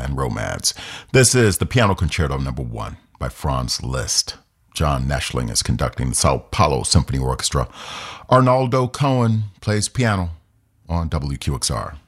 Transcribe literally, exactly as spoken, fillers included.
and romance. This is the Piano Concerto Number One by Franz Liszt. John Neschling is conducting the Sao Paulo Symphony Orchestra. Arnaldo Cohen plays piano on W Q X R.